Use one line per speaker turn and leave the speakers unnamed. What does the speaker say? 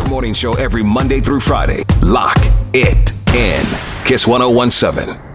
morning show every Monday through Friday. Lock it in. Kiss 1017.